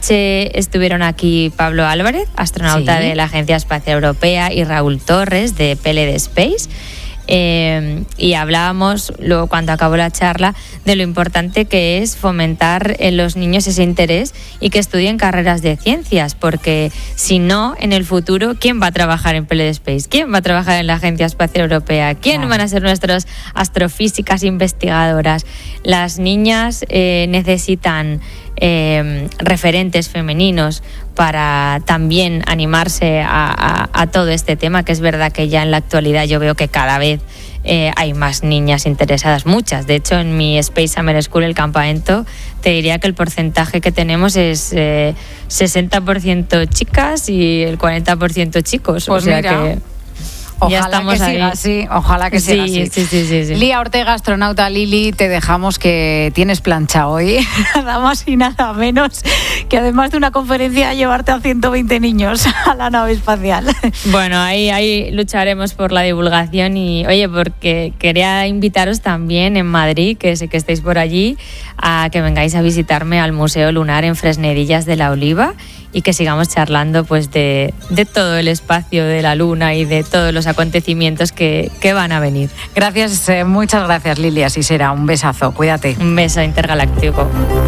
noche estuvieron aquí Pablo Álvarez, astronauta de la Agencia Espacial Europea, y Raúl Torres, de PLD Space. Y hablábamos luego, cuando acabó la charla, de lo importante que es fomentar en los niños ese interés y que estudien carreras de ciencias, porque si no, en el futuro, ¿quién va a trabajar en PLD Space? ¿Quién va a trabajar en la Agencia Espacial Europea? ¿Quién van a ser nuestras astrofísicas investigadoras? Las niñas necesitan referentes femeninos para también animarse a todo este tema, que es verdad que ya en la actualidad yo veo que cada vez hay más niñas interesadas, muchas. De hecho, en mi Space Summer School, el campamento, te diría que el porcentaje que tenemos es 60% chicas y el 40% chicos. Pues o sea mira, que ya estamos que siga ahí. así, ojalá que siga así. Sí. Lía Ortega, astronauta. Lili, te dejamos, que tienes plancha hoy. Nada más y nada menos que, además de una conferencia, llevarte a 120 niños a la nave espacial. Bueno, ahí lucharemos por la divulgación. Y oye, porque quería invitaros también en Madrid, que sé que estáis por allí, a que vengáis a visitarme al Museo Lunar en Fresnedillas de la Oliva, y que sigamos charlando pues de todo el espacio de la Luna y de todos los acontecimientos que van a venir. Gracias, muchas gracias, Lili, así será. Un besazo, cuídate. Un beso intergaláctico.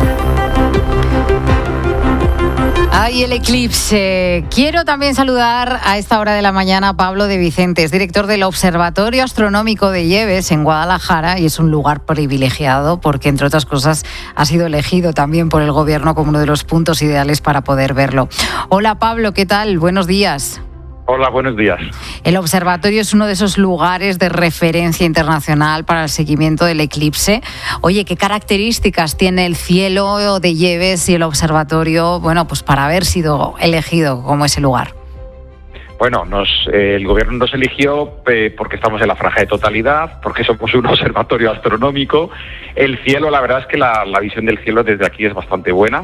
Ay, el eclipse. Quiero también saludar a esta hora de la mañana a Pablo de Vicentes, director del Observatorio Astronómico de Lleves en Guadalajara, y es un lugar privilegiado porque, entre otras cosas, ha sido elegido también por el gobierno como uno de los puntos ideales para poder verlo. Hola, Pablo, ¿qué tal? Buenos días. Hola, buenos días. El observatorio es uno de esos lugares de referencia internacional para el seguimiento del eclipse. Oye, ¿qué características tiene el cielo de Lleves y el observatorio, bueno, pues para haber sido elegido como ese lugar? Bueno, el gobierno nos eligió porque estamos en la franja de totalidad, porque somos un observatorio astronómico. El cielo, la verdad es que la visión del cielo desde aquí es bastante buena.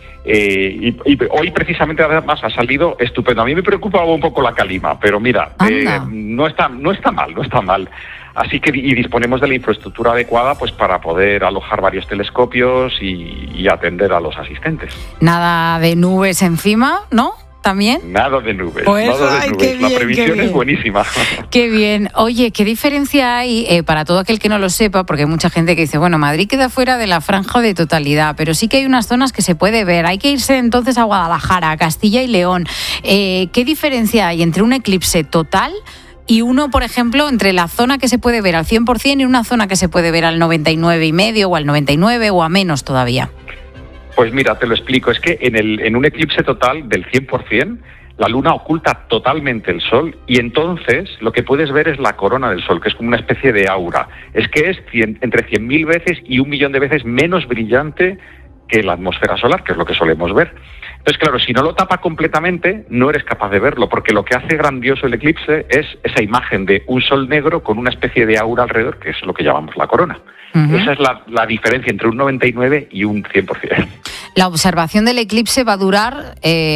Y hoy precisamente además ha salido estupendo. A mí me preocupaba un poco la calima, pero mira, no está mal. Así que disponemos de la infraestructura adecuada pues para poder alojar varios telescopios y atender a los asistentes. Nada de nubes encima, ¿no? ¿También? Nada de nubes, pues, nada de nubes. La previsión es buenísima. Qué bien. Oye, ¿qué diferencia hay para todo aquel que no lo sepa? Porque hay mucha gente que dice, bueno, Madrid queda fuera de la franja de totalidad, pero sí que hay unas zonas que se puede ver. Hay que irse entonces a Guadalajara, a Castilla y León. ¿Qué diferencia hay entre un eclipse total y uno, por ejemplo, entre la zona que se puede ver al 100% y una zona que se puede ver al 99,5% o al 99% o a menos todavía? Pues mira, te lo explico. Es que en un eclipse total del 100%, la Luna oculta totalmente el Sol y entonces lo que puedes ver es la corona del Sol, que es como una especie de aura. Es que es entre 100.000 veces y 1.000.000 de veces menos brillante que la atmósfera solar, que es lo que solemos ver. Entonces, claro, si no lo tapa completamente, no eres capaz de verlo, porque lo que hace grandioso el eclipse es esa imagen de un sol negro con una especie de aura alrededor, que es lo que llamamos la corona. Uh-huh. Esa es la diferencia entre un 99 y un 100%. La observación del eclipse va a durar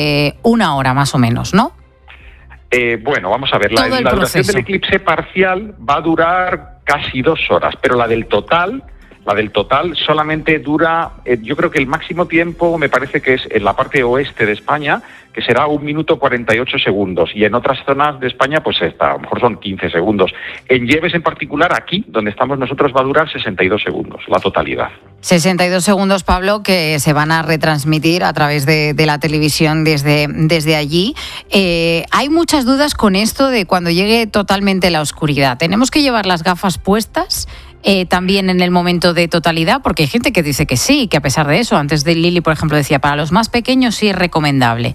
1 hora más o menos, ¿no? Bueno, vamos a ver. La duración del eclipse parcial va a durar casi 2 horas, pero la del total solamente dura, yo creo que el máximo tiempo me parece que es en la parte oeste de España, que será 1 minuto 48 segundos, y en otras zonas de España pues a lo mejor son 15 segundos. En Lleves en particular, aquí donde estamos nosotros, va a durar 62 segundos, la totalidad. 62 segundos, Pablo, que se van a retransmitir a través de la televisión desde allí. Hay muchas dudas con esto de cuando llegue totalmente la oscuridad. ¿Tenemos que llevar las gafas puestas también en el momento de totalidad? Porque hay gente que dice que sí, que a pesar de eso, antes de Lili, por ejemplo, decía, para los más pequeños sí es recomendable.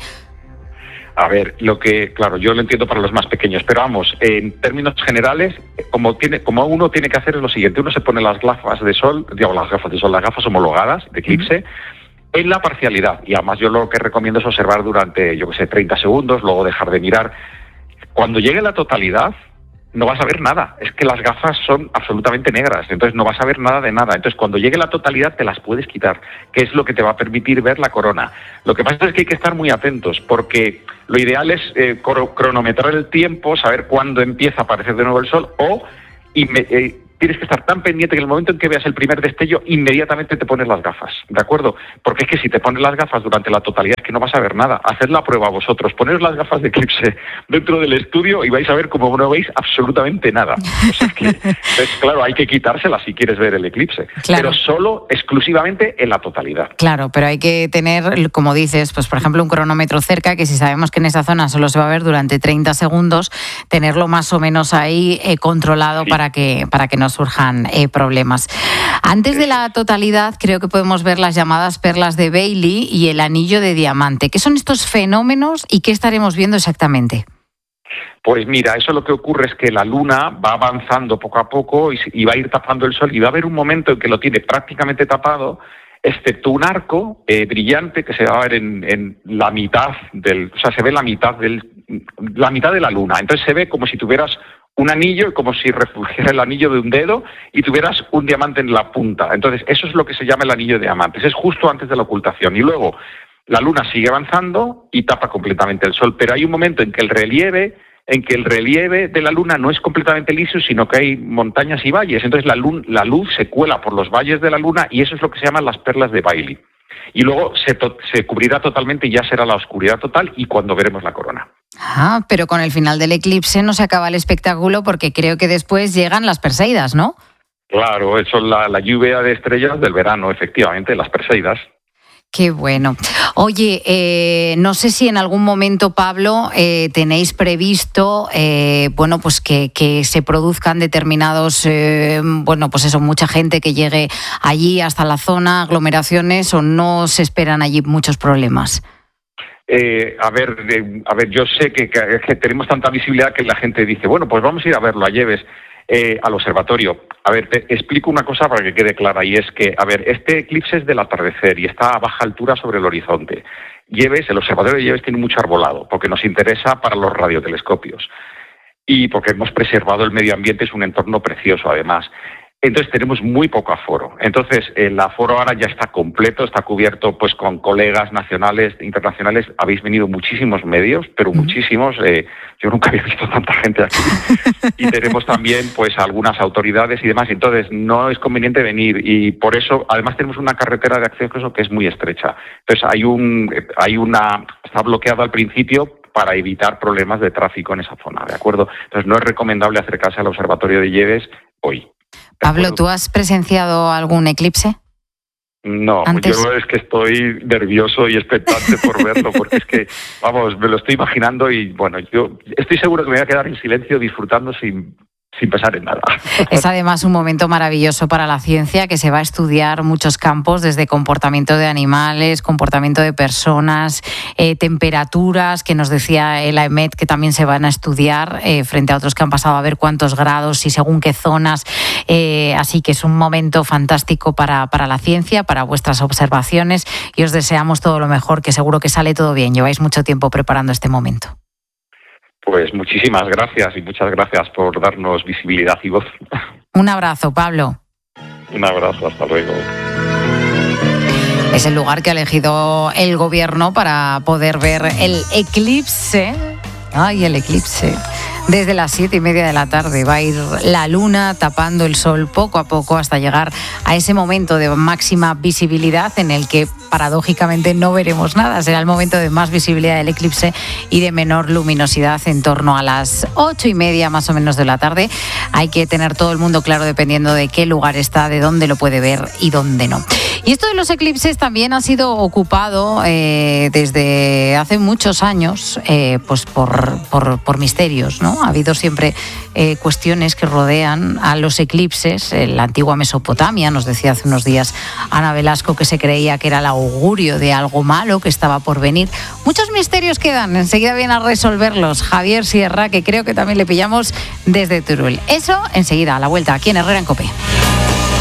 A ver, claro, yo lo entiendo para los más pequeños, pero vamos, en términos generales, como uno tiene que hacer es lo siguiente: uno se pone las gafas de sol, las gafas homologadas de eclipse, en la parcialidad, y además yo lo que recomiendo es observar durante, 30 segundos, luego dejar de mirar. Cuando llegue la totalidad, no vas a ver nada, es que las gafas son absolutamente negras, entonces no vas a ver nada de nada. Entonces cuando llegue la totalidad te las puedes quitar, que es lo que te va a permitir ver la corona. Lo que pasa es que hay que estar muy atentos, porque lo ideal es cronometrar el tiempo, saber cuándo empieza a aparecer de nuevo el sol, tienes que estar tan pendiente que en el momento en que veas el primer destello, inmediatamente te pones las gafas, ¿de acuerdo? Porque es que si te pones las gafas durante la totalidad, que no vas a ver nada. Haced la prueba vosotros, poneros las gafas de eclipse dentro del estudio y vais a ver como no veis absolutamente nada. O sea que, entonces, claro, hay que quitárselas si quieres ver el eclipse, pero solo, exclusivamente en la totalidad. Claro, pero hay que tener, como dices, pues por ejemplo un cronómetro cerca, que si sabemos que en esa zona solo se va a ver durante 30 segundos, tenerlo más o menos ahí controlado para que no surjan problemas. Antes de la totalidad, creo que podemos ver las llamadas perlas de Bailey y el anillo de diamante. ¿Qué son estos fenómenos y qué estaremos viendo exactamente? Pues mira, eso lo que ocurre es que la Luna va avanzando poco a poco y va a ir tapando el Sol, y va a haber un momento en que lo tiene prácticamente tapado, excepto un arco brillante que se va a ver en la mitad se ve la mitad de la Luna. Entonces se ve como si tuvieras un anillo, como si refugiara el anillo de un dedo y tuvieras un diamante en la punta. Entonces eso es lo que se llama el anillo de diamantes. Es justo antes de la ocultación. Y luego la Luna sigue avanzando y tapa completamente el Sol. Pero hay un momento en que el relieve de la Luna no es completamente liso, sino que hay montañas y valles. Entonces la luz se cuela por los valles de la Luna y eso es lo que se llaman las perlas de Bailey. Y luego se cubrirá totalmente y ya será la oscuridad total, y cuando veremos la corona. Pero con el final del eclipse no se acaba el espectáculo, porque creo que después llegan las Perseidas, ¿no? Claro, eso es la lluvia de estrellas del verano, efectivamente, las Perseidas. Qué bueno. Oye, no sé si en algún momento, Pablo, tenéis previsto, pues que se produzcan determinados, mucha gente que llegue allí hasta la zona, aglomeraciones, o no se esperan allí muchos problemas. A ver, yo sé que tenemos tanta visibilidad que la gente dice, bueno, pues vamos a ir a verlo a Lleves. Al observatorio. A ver, te explico una cosa para que quede clara, y es que, este eclipse es del atardecer y está a baja altura sobre el horizonte. El observatorio de Lleves tiene mucho arbolado, porque nos interesa para los radiotelescopios y porque hemos preservado el medio ambiente, es un entorno precioso además. Entonces tenemos muy poco aforo. Entonces el aforo ahora ya está completo, está cubierto pues con colegas nacionales, internacionales. Habéis venido muchísimos medios, pero muchísimos. Yo nunca había visto tanta gente aquí. Y tenemos también pues algunas autoridades y demás. Entonces no es conveniente venir, y por eso además tenemos una carretera de acceso que es muy estrecha. Entonces está bloqueado al principio para evitar problemas de tráfico en esa zona, ¿de acuerdo? Entonces no es recomendable acercarse al observatorio de Lleves hoy. Pablo, ¿tú has presenciado algún eclipse? No, ¿antes? Yo es que estoy nervioso y expectante por verlo, porque es que, me lo estoy imaginando y, yo estoy seguro que me voy a quedar en silencio disfrutando sin pensar en nada. Es además un momento maravilloso para la ciencia, que se va a estudiar muchos campos, desde comportamiento de animales, comportamiento de personas, temperaturas, que nos decía el AEMET que también se van a estudiar frente a otros que han pasado, a ver cuántos grados y según qué zonas. Así que es un momento fantástico para la ciencia, para vuestras observaciones, y os deseamos todo lo mejor, que seguro que sale todo bien. Lleváis mucho tiempo preparando este momento. Pues muchísimas gracias, y muchas gracias por darnos visibilidad y voz. Un abrazo, Pablo. Un abrazo, hasta luego. Es el lugar que ha elegido el gobierno para poder ver el eclipse. ¡Ay, el eclipse! Desde las 7:30 de la tarde va a ir la luna tapando el sol poco a poco hasta llegar a ese momento de máxima visibilidad en el que paradójicamente no veremos nada. Será el momento de más visibilidad del eclipse y de menor luminosidad en torno a las 8:30 más o menos de la tarde. Hay que tener todo el mundo claro dependiendo de qué lugar está, de dónde lo puede ver y dónde no. Y esto de los eclipses también ha sido ocupado desde hace muchos años pues por misterios, ¿no? Ha habido siempre cuestiones que rodean a los eclipses. En la antigua Mesopotamia, nos decía hace unos días Ana Velasco, que se creía que era el augurio de algo malo que estaba por venir. Muchos misterios quedan, enseguida viene a resolverlos Javier Sierra, que creo que también le pillamos desde Teruel. Eso enseguida, a la vuelta, aquí en Herrera en COPE.